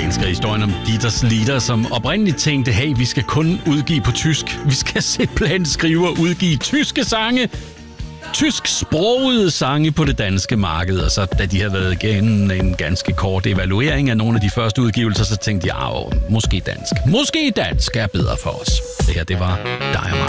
elsker historien om Dieters Lieder, som oprindeligt tænkte, hey, vi skal kun udgive på tysk. Vi skal simpelthen skrive og udgive tyske sange. Tysksprogede sange på det danske marked, og så da de havde været igennem en ganske kort evaluering af nogle af de første udgivelser, så tænkte jeg, måske dansk. Måske dansk er bedre for os. Det her, det var dig og mig.